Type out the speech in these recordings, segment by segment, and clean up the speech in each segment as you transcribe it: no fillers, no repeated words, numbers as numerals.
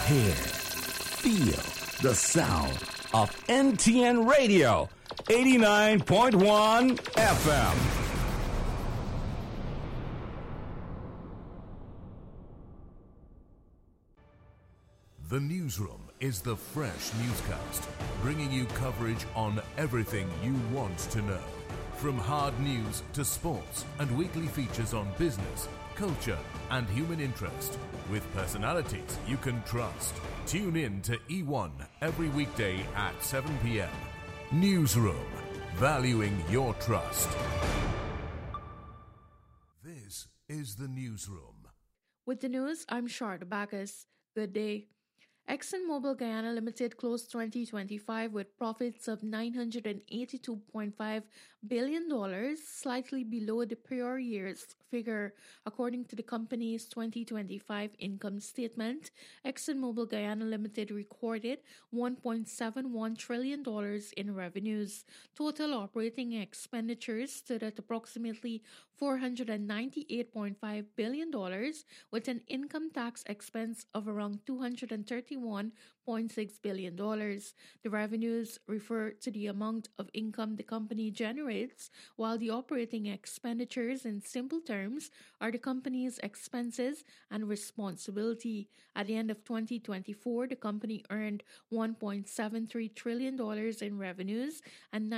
Hear, feel the sound of NTN Radio, 89.1 FM. The Newsroom is the fresh newscast, bringing you coverage on everything you want to know. From hard news to sports and weekly features on business, culture and human interest, with personalities you can trust. Tune in to E1 every weekday at 7 p.m. Newsroom, valuing your trust. This is the Newsroom. With the news, I'm Sharda Bacchus. Good day. ExxonMobil Guyana Limited closed 2025 with profits of $982.5 billion, slightly below the prior year's figure. According to the company's 2025 income statement, ExxonMobil Guyana Limited recorded $1.71 trillion in revenues. Total operating expenditures stood at approximately $498.5 billion, with an income tax expense of around $231.6 billion. The revenues refer to the amount of income the company generates, while the operating expenditures, in simple terms, are the company's expenses and responsibility. At the end of 2024, the company earned $1.73 trillion in revenues and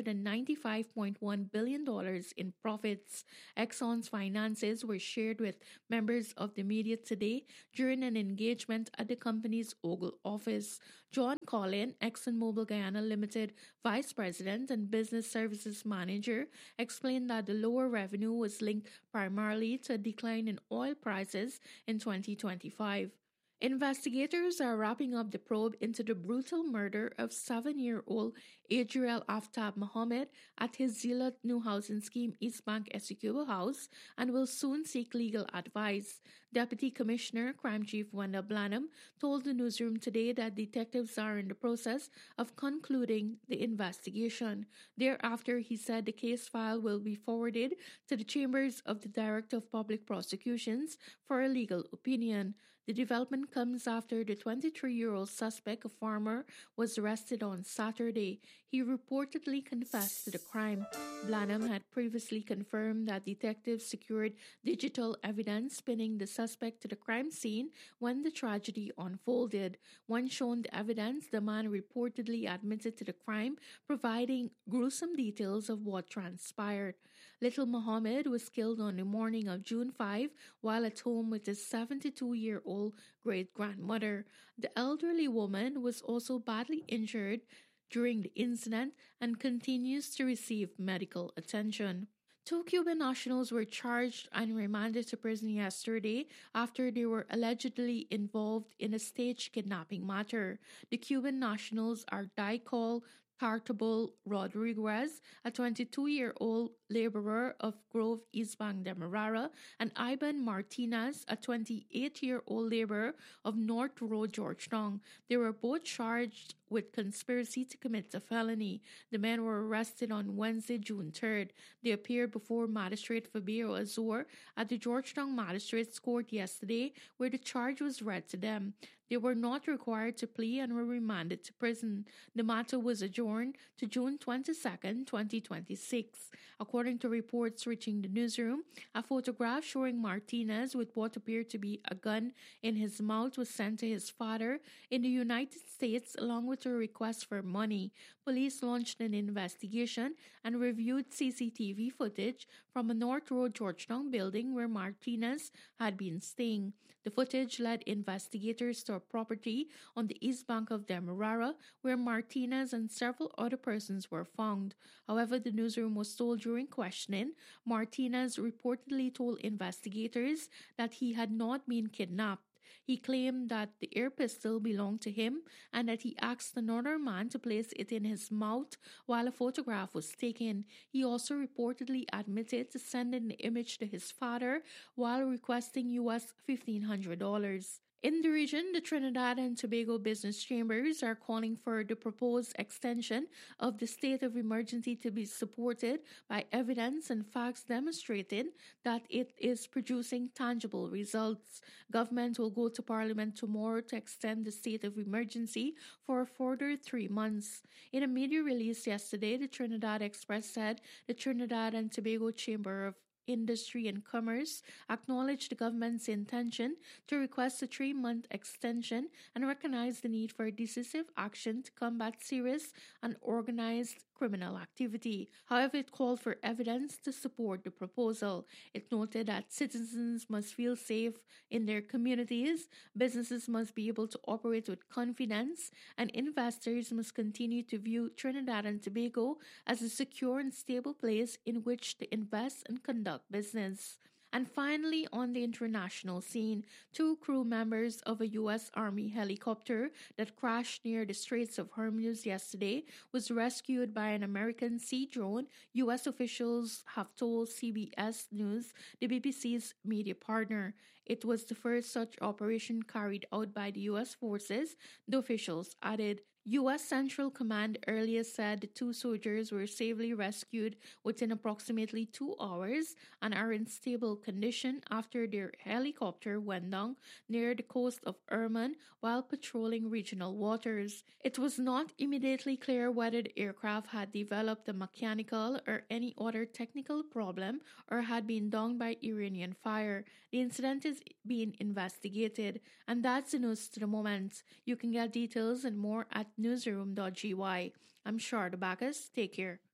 $995.1 billion in profits. Exxon's finances were shared with members of the media today during an engagement at the company's Ogle office. John Collin, ExxonMobil Guyana Limited Vice President and Business Services Manager, explained that the lower revenue was linked primarily to a decline in oil prices in 2025. Investigators are wrapping up the probe into the brutal murder of 7-year-old Adriel Aftab Mohammed at his Zealot New Housing Scheme East Bank Essequibo House and will soon seek legal advice. Deputy Commissioner Crime Chief Wendell Blanham told the newsroom today that detectives are in the process of concluding the investigation. Thereafter, he said the case file will be forwarded to the chambers of the Director of Public Prosecutions for a legal opinion. The development comes after the 23-year-old suspect, a farmer, was arrested on Saturday. He reportedly confessed to the crime. Blanham had previously confirmed that detectives secured digital evidence pinning the suspect to the crime scene when the tragedy unfolded. When shown the evidence, the man reportedly admitted to the crime, providing gruesome details of what transpired. Little Mohammed was killed on the morning of June 5 while at home with his 72-year-old great-grandmother. The elderly woman was also badly injured during the incident and continues to receive medical attention. 2 Cuban nationals were charged and remanded to prison yesterday after they were allegedly involved in a staged kidnapping matter. The Cuban nationals are Daikol Tartabul Rodriguez, a 22-year-old laborer of Grove East Bank Demerara, and Ivan Martinez, a 28-year-old laborer of North Road, Georgetown. They were both charged with conspiracy to commit a felony. The men were arrested on Wednesday, June 3rd. They appeared before Magistrate Fabio Azor at the Georgetown Magistrates Court yesterday, where the charge was read to them. They were not required to plea and were remanded to prison. The matter was adjourned to June 22, 2026. According to reports reaching the newsroom, a photograph showing Martinez with what appeared to be a gun in his mouth was sent to his father in the United States along with a request for money. Police launched an investigation and reviewed CCTV footage from a North Road Georgetown building where Martinez had been staying. The footage led investigators to a property on the east bank of Demerara where Martinez and several other persons were found. However, the newsroom was told during questioning, Martinez reportedly told investigators that he had not been kidnapped. He claimed that the air pistol belonged to him and that he asked another man to place it in his mouth while a photograph was taken. He also reportedly admitted to sending the image to his father while requesting US $1,500. In the region, the Trinidad and Tobago Business Chambers are calling for the proposed extension of the state of emergency to be supported by evidence and facts demonstrating that it is producing tangible results. Government will go to Parliament tomorrow to extend the state of emergency for a further 3 months. In a media release yesterday, the Trinidad Express said the Trinidad and Tobago Chamber of Industry and Commerce acknowledged the government's intention to request a 3-month extension and recognize the need for decisive action to combat serious and organized criminal activity. However, it called for evidence to support the proposal. It noted that citizens must feel safe in their communities, businesses must be able to operate with confidence, and investors must continue to view Trinidad and Tobago as a secure and stable place in which to invest and conduct business. And finally, on the international scene, 2 crew members of a U.S. Army helicopter that crashed near the Straits of Hormuz yesterday was rescued by an American sea drone, U.S. officials have told CBS News, the BBC's media partner. It was the first such operation carried out by the U.S. forces, the officials added. U.S. Central Command earlier said the 2 soldiers were safely rescued within approximately 2 hours and are in stable condition after their helicopter went down near the coast of Oman while patrolling regional waters. It was not immediately clear whether the aircraft had developed a mechanical or any other technical problem or had been downed by Iranian fire. The incident is being investigated, and that's the news to the moment. You can get details and more at newsroom.gy. I'm Sharda Bacchus. Take care.